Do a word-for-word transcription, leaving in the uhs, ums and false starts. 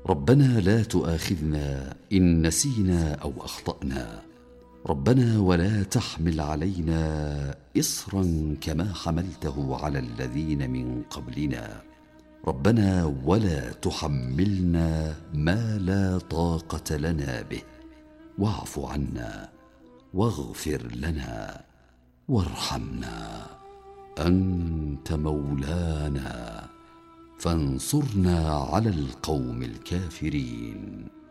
ربنا لا تؤاخذنا إن نسينا أو أخطأنا. ربنا ولا تحمل علينا إصرا كما حملته على الذين من قبلنا. ربنا ولا تحملنا ما لا طاقة لنا به، واعف عنا واغفر لنا وارحمنا. أنت مولانا فانصرنا على القوم الكافرين.